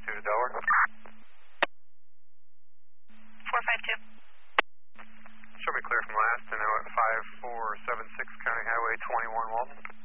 to Delaware. 452. Show me clear from last, and now at 5476 County Highway 21 Walton.